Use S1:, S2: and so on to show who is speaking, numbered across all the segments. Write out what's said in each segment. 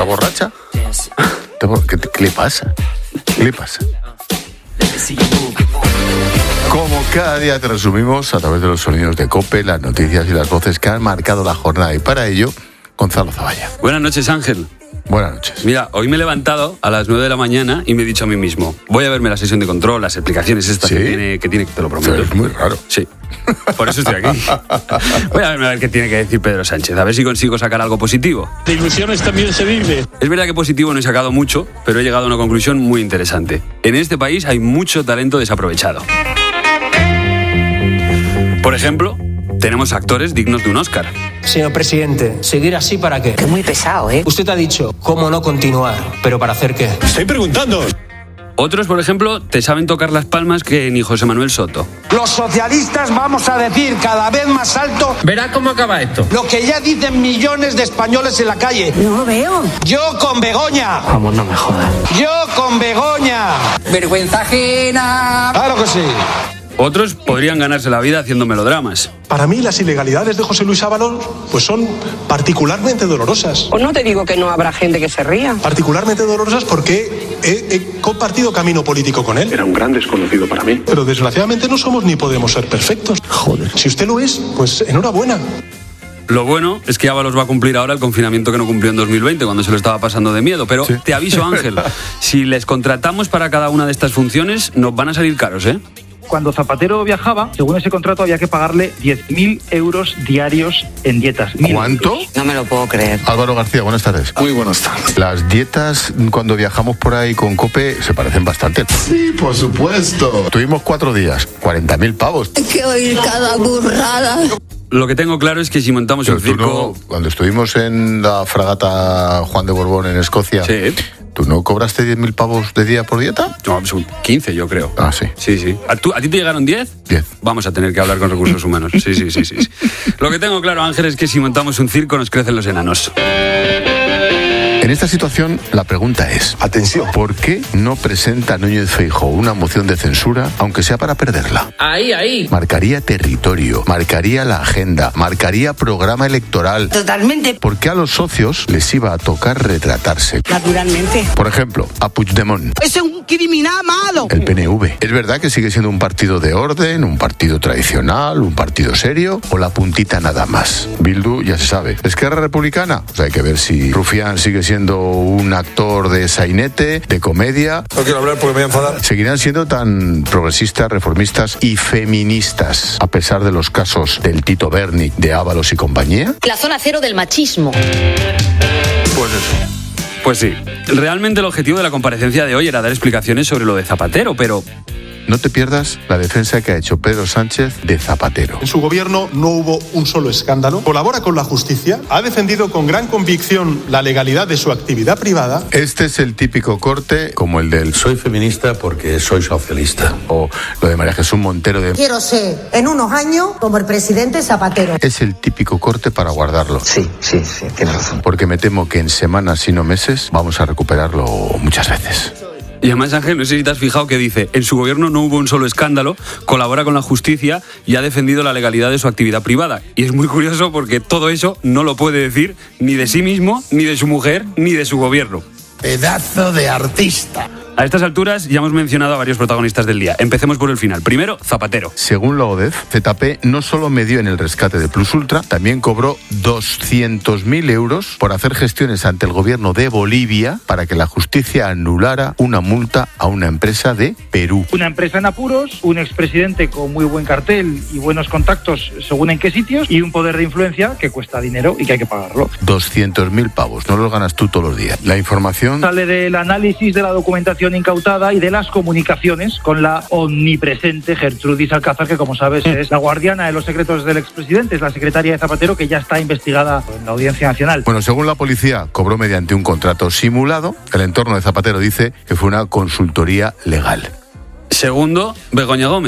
S1: ¿Está borracha? ¿Qué le pasa? ¿Qué le pasa? Como cada día te resumimos a través de los sonidos de COPE, las noticias y las voces que han marcado la jornada. Y para ello, Gonzalo Zavalla.
S2: Buenas noches, Ángel.
S1: Buenas noches.
S2: Mira, hoy me he levantado a las 9 de la mañana y me he dicho a mí mismo, voy a verme la sesión de control, las explicaciones estas
S1: ¿Sí?
S2: que tiene, te lo prometo.
S1: Pero es muy raro.
S2: Sí. Por eso estoy aquí. Voy a ver qué tiene que decir Pedro Sánchez, a ver si consigo sacar algo positivo.
S3: De ilusiones también se vive.
S2: Es verdad que positivo no he sacado mucho, pero he llegado a una conclusión muy interesante. En este país hay mucho talento desaprovechado. Por ejemplo, tenemos actores dignos de un Oscar.
S4: Señor presidente, ¿seguir así para qué?
S5: Es muy pesado, ¿eh?
S4: Usted ha dicho, ¿cómo no continuar? ¿Pero para hacer qué?
S3: Estoy preguntando.
S2: Otros, por ejemplo, te saben tocar las palmas que ni José Manuel Soto.
S6: Los socialistas vamos a decir cada vez más alto
S4: Verá cómo acaba esto.
S6: lo que ya dicen millones de españoles en la calle.
S5: No lo veo.
S6: Yo con Begoña.
S4: Vamos, no me jodas.
S6: Yo con Begoña.
S5: Vergüenza ajena.
S6: Claro que sí.
S2: Otros podrían ganarse la vida haciendo melodramas.
S7: Para mí las ilegalidades de José Luis Ábalos pues son particularmente dolorosas.
S5: Pues no te digo que no habrá gente que se ría.
S7: Particularmente dolorosas porque he compartido camino político con él.
S8: Era un gran desconocido para mí.
S7: Pero desgraciadamente no somos ni podemos ser perfectos. Joder. Si usted lo es, pues enhorabuena.
S2: Lo bueno es que Ábalos va a cumplir ahora el confinamiento que no cumplió en 2020, cuando se lo estaba pasando de miedo. Pero
S1: sí.
S2: Te aviso, Ángel, si les contratamos para cada una de estas funciones, nos van a salir caros, ¿eh?
S9: Cuando Zapatero viajaba, según ese contrato había que pagarle 10.000 euros diarios en dietas.
S1: ¿Cuánto?
S5: No me lo puedo creer.
S1: Álvaro García, buenas tardes.
S8: Muy buenas tardes.
S1: Las dietas, cuando viajamos por ahí con COPE, se parecen bastante.
S8: Sí, por supuesto.
S1: Tuvimos 4 días, 40.000 pavos.
S5: Hay que oír cada burrada.
S2: Lo que tengo claro es que si montamos
S1: Pero
S2: un
S1: tú
S2: circo...
S1: no, cuando estuvimos en la fragata Juan de Borbón en Escocia,
S2: Sí.
S1: ¿tú no cobraste 10.000 pavos de día por dieta?
S2: No, son 15, yo creo.
S1: Ah, sí.
S2: Sí. ¿A ti te llegaron 10?
S1: 10.
S2: Vamos a tener que hablar con recursos humanos. Sí. Lo que tengo claro, Ángel, es que si montamos un circo nos crecen los enanos.
S1: En esta situación, la pregunta es...
S8: Atención.
S1: ¿Por qué no presenta Núñez Feijóo una moción de censura, aunque sea para perderla?
S4: Ahí.
S1: Marcaría territorio, marcaría la agenda, marcaría programa electoral.
S5: Totalmente.
S1: ¿Por qué a los socios les iba a tocar retratarse?
S5: Naturalmente.
S1: Por ejemplo, a Puigdemont,
S5: Ese es un criminal malo.
S1: el PNV. ¿Es verdad que sigue siendo un partido de orden, un partido tradicional, un partido serio o la puntita nada más? Bildu ya se sabe. ¿Esquerra Republicana? Pues hay que ver si Rufián sigue siendo un actor de sainete, de comedia.
S8: No quiero hablar porque me voy a enfadar.
S1: ¿Seguirán siendo tan progresistas, reformistas y feministas a pesar de los casos del Tito Berni, de Ábalos y compañía?
S10: La zona cero del machismo.
S1: Pues eso.
S2: Pues sí, realmente el objetivo de la comparecencia de hoy era dar explicaciones sobre lo de Zapatero, pero...
S1: No te pierdas la defensa que ha hecho Pedro Sánchez de Zapatero.
S7: En su gobierno no hubo un solo escándalo. Colabora con la justicia. Ha defendido con gran convicción la legalidad de su actividad privada.
S1: Este es el típico corte como el del
S8: Soy feminista porque soy socialista.
S1: o lo de María Jesús Montero de...
S10: Quiero ser, en unos años, como el presidente Zapatero.
S1: Es el típico corte para guardarlo.
S4: Sí, tienes razón.
S1: Porque me temo que en semanas, si no meses, vamos a recuperarlo muchas veces.
S2: Y además, Ángel, no sé si te has fijado que dice, en su gobierno no hubo un solo escándalo, colabora con la justicia y ha defendido la legalidad de su actividad privada. Y es muy curioso porque todo eso no lo puede decir ni de sí mismo, ni de su mujer, ni de su gobierno.
S6: Pedazo de artista.
S2: A estas alturas ya hemos mencionado a varios protagonistas del día. Empecemos por el final. Primero, Zapatero.
S1: Según la ODEF, ZP no solo medió en el rescate de Plus Ultra, también cobró 200.000 euros por hacer gestiones ante el gobierno de Bolivia para que la justicia anulara una multa a una empresa de Perú.
S9: Una empresa en apuros, un expresidente con muy buen cartel y buenos contactos según en qué sitios, y un poder de influencia que cuesta dinero y que hay que pagarlo.
S1: 200.000 pavos, no los ganas tú todos los días. La información...
S9: Sale del análisis de la documentación incautada y de las comunicaciones con la omnipresente Gertrudis Alcázar, que como sabes es la guardiana de los secretos del expresidente, es la secretaria de Zapatero, que ya está investigada en la Audiencia Nacional.
S1: Bueno, según la policía, cobró mediante un contrato simulado. El entorno de Zapatero dice que fue una consultoría legal.
S2: Segundo, Begoña Gómez.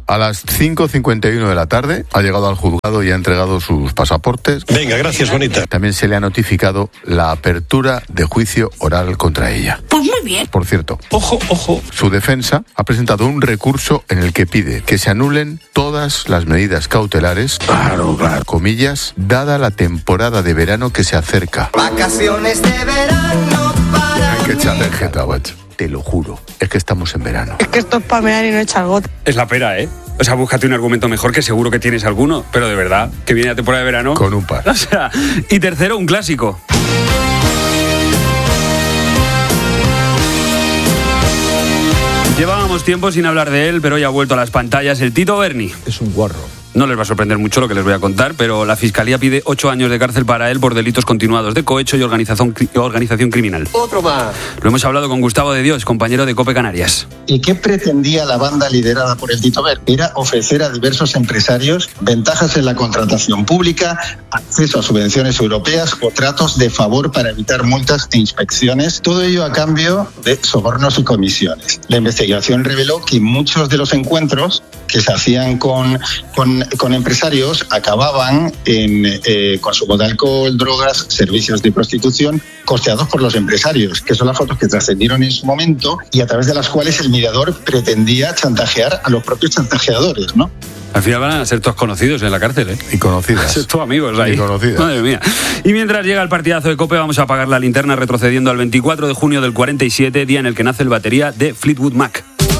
S1: A las 5:51 de la tarde ha llegado al juzgado y ha entregado sus pasaportes.
S3: Venga, gracias, bonita.
S1: También se le ha notificado la apertura de juicio oral contra ella.
S5: Pues muy bien.
S1: Por cierto,
S3: Ojo, ojo.
S1: su defensa ha presentado un recurso en el que pide que se anulen todas las medidas cautelares, comillas, dada la temporada de verano que se acerca.
S5: Vacaciones de verano para
S1: Hay que echarle jeta, macho. Te lo juro, es que estamos en verano.
S5: Es que esto es para mirar y no echar gota.
S2: Es la pera, ¿eh? O sea, búscate un argumento mejor, que seguro que tienes alguno, pero de verdad, que viene la temporada de verano.
S1: Con un par.
S2: O sea, y tercero, un clásico. Llevábamos tiempo sin hablar de él, pero hoy ha vuelto a las pantallas el Tito Berni.
S11: Es un guarro.
S2: No les va a sorprender mucho lo que les voy a contar, pero la Fiscalía pide 8 años de cárcel para él por delitos continuados de cohecho y organización criminal.
S11: Otro más.
S2: Lo hemos hablado con Gustavo de Dios, compañero de COPE Canarias.
S12: ¿Y qué pretendía la banda liderada por el Tito Berni? Era ofrecer a diversos empresarios ventajas en la contratación pública, acceso a subvenciones europeas o tratos de favor para evitar multas e inspecciones, todo ello a cambio de sobornos y comisiones. La investigación reveló que muchos de los encuentros que se hacían con empresarios acababan en consumo de alcohol, drogas, servicios de prostitución costeados por los empresarios, que son las fotos que trascendieron en su momento y a través de las cuales el mediador pretendía chantajear a los propios chantajeadores, ¿no?
S2: Al final van a ser todos conocidos en la cárcel, ¿eh?
S1: Y conocidas.
S2: Ser todos amigos ahí.
S1: Y conocidas.
S2: Madre mía. Y mientras llega el partidazo de COPE, vamos a apagar la linterna retrocediendo al 24 de junio del 47, día en el que nace el batería de Fleetwood Mac.